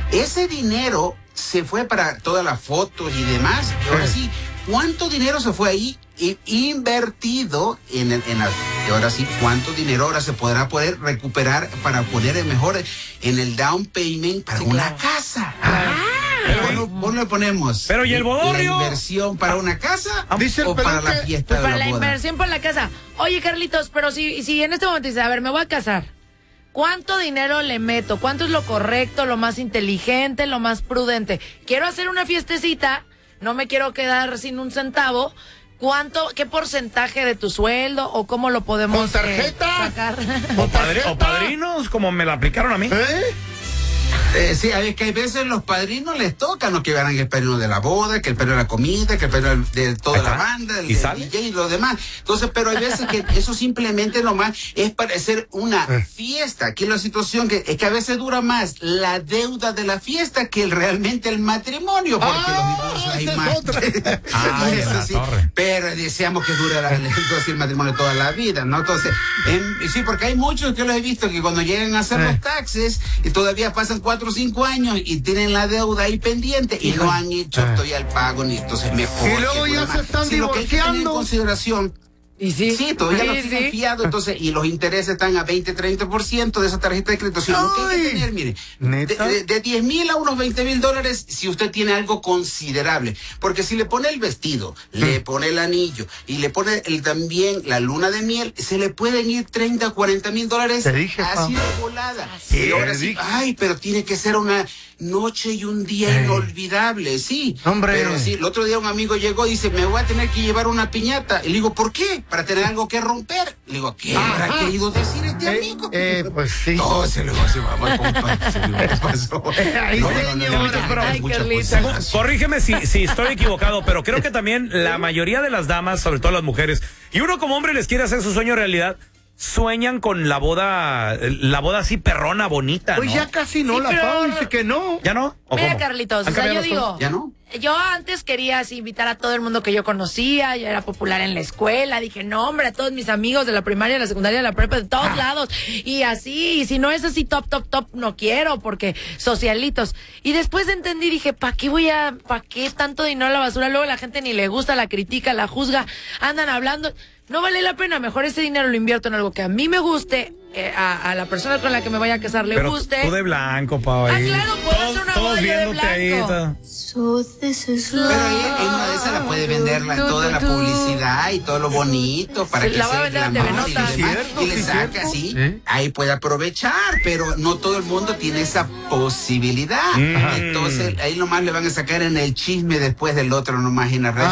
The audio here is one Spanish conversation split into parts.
ese dinero se fue para todas las fotos y demás. Ahora sí, ¿cuánto dinero se fue ahí invertido ahora sí, cuánto dinero ahora se podrá poder recuperar para poner mejor en el down payment para una casa? ¿Cómo le ponemos? Pero ¿y el bodorrio? ¿La inversión para una casa dice o para la fiesta de para la la boda? inversión para la casa. Oye, Carlitos, pero si en este momento dices, a ver, me voy a casar, ¿cuánto dinero le meto? ¿Cuánto es lo correcto, lo más inteligente, lo más prudente? Quiero hacer una fiestecita, no me quiero quedar sin un centavo. ¿Qué porcentaje de tu sueldo o cómo lo podemos ¿con tarjeta? sacar? O padrinos, como me la aplicaron a mí. Sí, es que hay veces los padrinos les tocan los que ganan el padrino de la boda, que el padrino de la comida, que el padrino de toda la banda, del DJ y lo demás. Entonces, pero hay veces que eso simplemente nomás es para hacer una fiesta. Aquí la situación es que a veces dura más la deuda de la fiesta que realmente el matrimonio, porque los divorcios hay más. Eso sí, pero deseamos que dure el matrimonio toda la vida, ¿no? Entonces, sí, porque hay muchos que lo he visto que cuando llegan a hacer los taxes y todavía pasan 4 o 5 años y tienen la deuda ahí pendiente y no han hecho todavía el pago, ni entonces mejor. Y luego ya se están divorciando. Lo que hay que tener en consideración. ¿Y sí? Todavía no tienen fiado, entonces, y los intereses están a 20-30% de esa tarjeta de crédito. Lo que hay que tener, mire, de 10,000 a unos $20,000, si usted tiene algo considerable, porque si le pone el vestido, le pone el anillo, y le pone también la luna de miel, se le pueden ir $30,000 a $40,000 así de volada. Y ahora sí, pero tiene que ser una noche y un día inolvidable, sí. Hombre. Pero sí, el otro día un amigo llegó y dice, me voy a tener que llevar una piñata. Y le digo, ¿por qué? Para tener algo que romper. Le digo, ¿qué habrá querido decir este amigo? Pues sí. No, se lo vamos a compartir. Corrígeme si estoy equivocado, pero creo que también la mayoría de las damas, sobre todo las mujeres, y uno como hombre les quiere hacer su sueño realidad, sueñan con la boda así perrona, bonita, ¿no? Pues ya casi no, Sí, la pero- Pau dice que no. ¿Ya no? ¿O Mira, cómo? Carlitos, ¿Han o sea, yo cambiado las digo, cosas? ¿Ya no? yo antes quería así invitar a todo el mundo que yo conocía, yo era popular en la escuela, dije, no, hombre, a todos mis amigos de la primaria, de la secundaria, de la prepa, de todos lados, y así, y si no es así top, no quiero, porque socialitos. Y después entendí, dije, ¿para qué tanto dinero a la basura? Luego la gente ni le gusta, la critica, la juzga, andan hablando. No vale la pena, mejor ese dinero lo invierto en algo que a mí me guste, a la persona con la que me vaya a casar le Pero guste. tú de blanco, Pau, ahí. Claro, puedo hacer una boda yo de viéndote ahí, blanco. todo. Pero ahí en una de esas la puede vender toda la publicidad y todo lo bonito para Sí, que la va a sea vender a glamour TV y lo Notas. demás, Cierto, y le sí, saca cierto. así, ahí puede aprovechar, pero no todo el mundo tiene esa posibilidad. Entonces ahí nomás le van a sacar en el chisme después del otro nomás en la red.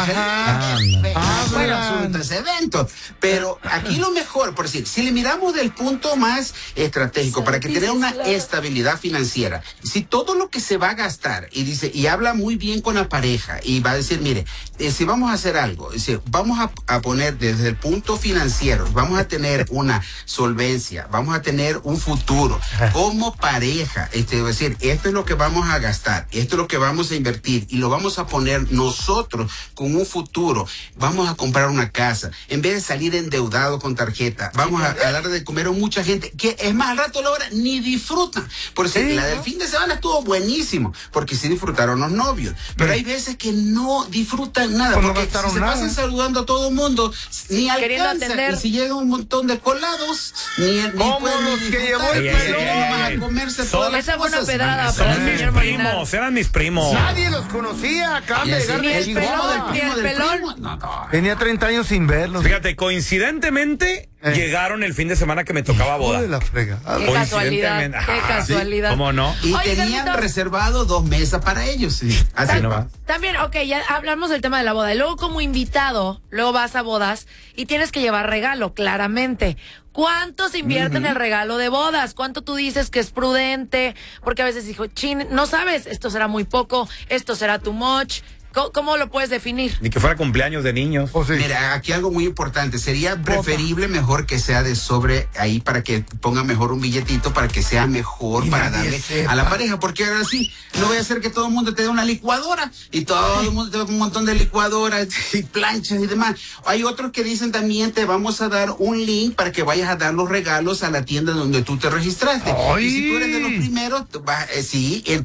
Bueno, asunto ese evento. Pero aquí lo mejor, por decir, si le miramos del punto más estratégico, para que tener una estabilidad financiera, si todo lo que se va a gastar, y habla muy bien con la pareja, y va a decir, mire, si vamos a hacer algo, dice, vamos a poner desde el punto financiero, vamos a tener una solvencia, vamos a tener un futuro como pareja, es decir, esto es lo que vamos a gastar, esto es lo que vamos a invertir, y lo vamos a poner nosotros con un futuro, vamos a comprar una casa, en vez de salir endeudado con tarjeta, vamos a dar de comer a mucha gente, que es más, al rato la hora ni disfrutan, porque la del fin de semana estuvo buenísimo, porque sí disfrutaron los novios, pero hay veces que no disfrutan nada, Pues no porque gastaron si se nada. pasan saludando a todo el mundo, ni Queriendo alcanza, atender. y si llega un montón de colados, ni Como pueden los ni que llevó disfrutar, el y se pelón. quieren nomás a comerse todas las Esa fue una cosas. pedrada Son para Son el mis señor Molinar. primos, eran mis primos. Nadie los conocía, acaban de llegar Ni de el Chihuahua. pelón, ni el pelón. No. Tenía 30 años sin verlos. Fíjate, coincidentemente llegaron el fin de semana que me tocaba boda. De la fregada. Qué casualidad, Coincidentemente. qué Ajá, casualidad. sí, ¿cómo no? Y Oye, tenían Carlitos. reservado 2 mesas para ellos, sí. Así nomás. También, ya hablamos del tema de la boda. Y luego, como invitado, luego vas a bodas y tienes que llevar regalo, claramente. ¿Cuánto se invierte en el regalo de bodas? ¿Cuánto tú dices que es prudente? Porque a veces dijo, no sabes, esto será muy poco, esto será too much. ¿Cómo lo puedes definir? Ni que fuera cumpleaños de niños. Oh, sí. Mira, aquí algo muy importante. Sería preferible mejor que sea de sobre ahí para que ponga mejor un billetito para que sea mejor para darle a la pareja. Porque ahora sí, no voy a hacer que todo el mundo te dé una licuadora y todo el mundo te dé un montón de licuadoras y planchas y demás. Hay otros que dicen también te vamos a dar un link para que vayas a dar los regalos a la tienda donde tú te registraste. ¡Ay! Y si tú eres de los primeros, sí,